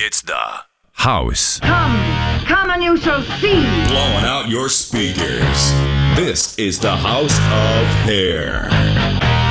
It's the House. Come and you shall see. Blowing out your speakers. This is the House of Hair.